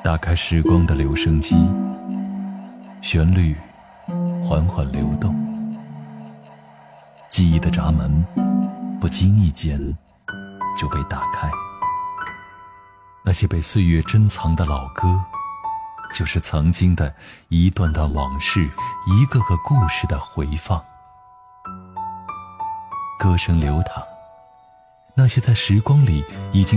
打开时光的留声机，旋律缓缓流动，记忆的闸门不经意间就被打开。那些被岁月珍藏的老歌，就是曾经的一段段往事，一个个故事的回放。歌声流淌，那些在时光里已经